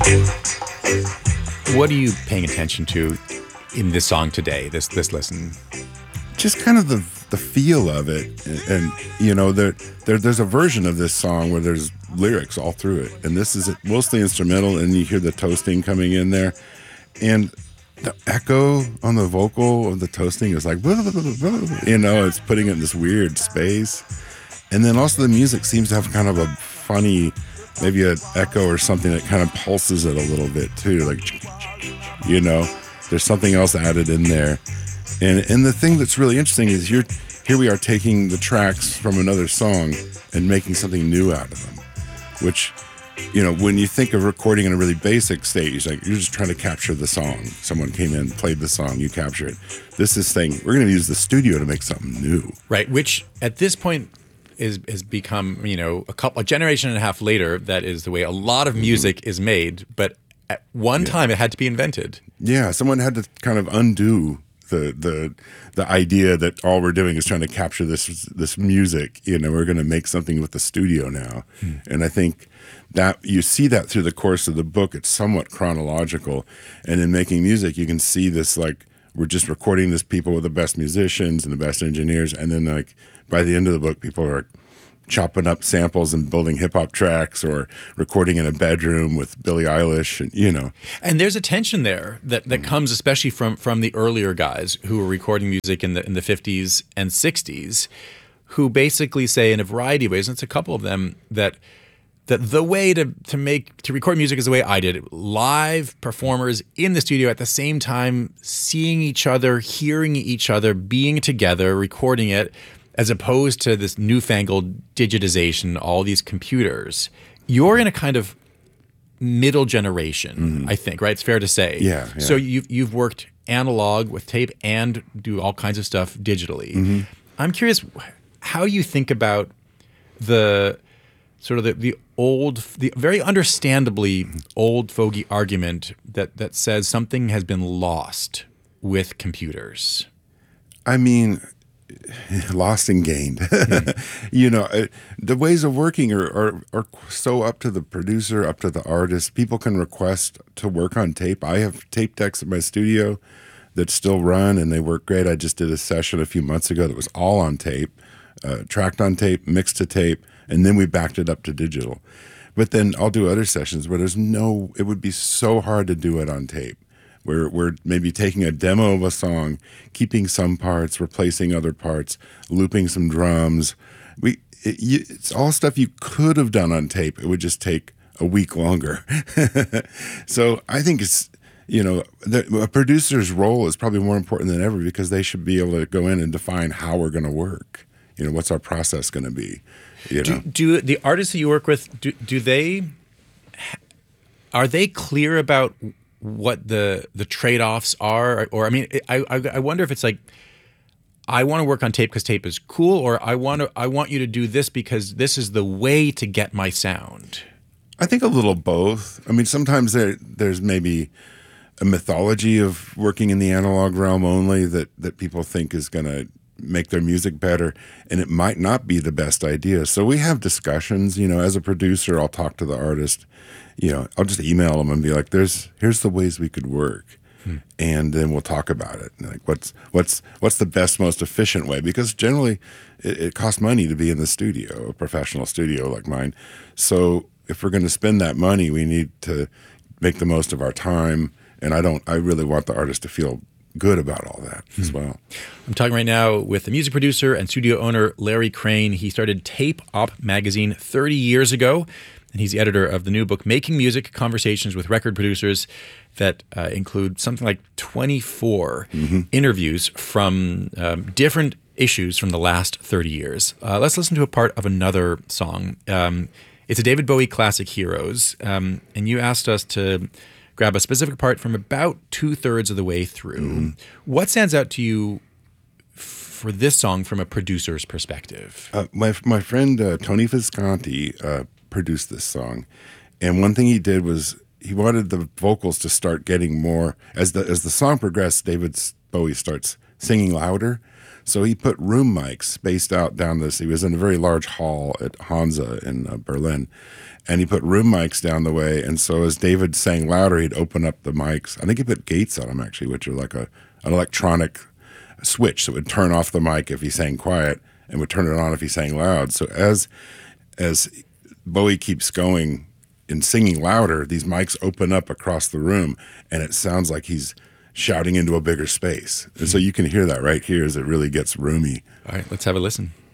What are you paying attention to in this song today, this listen? Just kind of the feel of it. And you know, there's a version of this song where there's lyrics all through it. And this is mostly instrumental, and you hear the toasting coming in there. And the echo on the vocal of the toasting is like, blah, blah, blah, blah, you know, it's putting it in this weird space. And then also the music seems to have kind of a funny, maybe an echo or something that kind of pulses it a little bit too, like, you know, there's something else added in there. And the thing that's really interesting is here we are taking the tracks from another song and making something new out of them, which, you know, when you think of recording in a really basic stage, like you're just trying to capture the song. Someone came in, played the song, you capture it. This is saying we're going to use the studio to make something new. Right, which at this point has become, you know, a generation and a half later, that is the way a lot of music is made. But at one time, it had to be invented. Yeah, someone had to kind of undo the idea that all we're doing is trying to capture this music. You know, we're going to make something with the studio now. And I think that you see that through the course of the book. It's somewhat chronological. And in making music, you can see this, like, we're just recording this people with the best musicians and the best engineers. And then, like, by the end of the book, people are chopping up samples and building hip-hop tracks or recording in a bedroom with Billie Eilish, and, you know. And there's a tension there that comes especially from the earlier guys who were recording music in the 50s and 60s, who basically say in a variety of ways, and it's a couple of them, that the way to record music is the way I did it. Live performers in the studio at the same time, seeing each other, hearing each other, being together, recording it, as opposed to this newfangled digitization, all these computers. You're in a kind of middle generation, I think, right? It's fair to say. Yeah. So you've worked analog with tape and do all kinds of stuff digitally. I'm curious how you think about the sort of the very understandably old fogey argument that says something has been lost with computers. I mean, lost and gained. You know, the ways of working are so up to the producer, up to the artist. People can request to work on tape. I have tape decks at my studio that still run, and they work great. I just did a session a few months ago that was all on tape, tracked on tape, mixed to tape, and then we backed it up to digital. But then I'll do other sessions where it would be so hard to do it on tape. We're maybe taking a demo of a song, keeping some parts, replacing other parts, looping some drums. It's all stuff you could have done on tape. It would just take a week longer. So I think it's, you know, a producer's role is probably more important than ever, because they should be able to go in and define how we're going to work. You know, what's our process going to be? You know? Do the artists that you work with, are they clear about what the trade-offs are? Or I mean, I wonder if it's like, I want to work on tape because tape is cool, or I want you to do this because this is the way to get my sound. I think a little both. I mean, sometimes there's maybe a mythology of working in the analog realm only that people think is going to make their music better, and it might not be the best idea. So we have discussions. You know, as a producer, I'll talk to the artist. You know, I'll just email them and be like, here's the ways we could work. And then we'll talk about it. Like, what's the best, most efficient way? Because generally it costs money to be in the studio, a professional studio like mine. So if we're going to spend that money, we need to make the most of our time. And I really want the artist to feel good about all that as well. I'm talking right now with the music producer and studio owner, Larry Crane. He started Tape Op magazine 30 years ago, and he's the editor of the new book, Making Music, Conversations with Record Producers, that include something like 24 interviews from different issues from the last 30 years. Let's listen to a part of another song. It's a David Bowie classic, Heroes, and you asked us to grab a specific part from about 2/3 of the way through. What stands out to you for this song from a producer's perspective? My friend Tony Visconti produced this song, and one thing he did was he wanted the vocals to start getting more as the song progressed. David Bowie starts singing louder, So he put room mics spaced out down this. He was in a very large hall at Hansa in Berlin, and he put room mics down the way. And so as David sang louder, he'd open up the mics. I think he put gates on them, actually, which are like an electronic switch. So it would turn off the mic if he sang quiet and would turn it on if he sang loud. So as Bowie keeps going and singing louder, these mics open up across the room, and it sounds like he's shouting into a bigger space. And so you can hear that right here as it really gets roomy. All right, let's have a listen.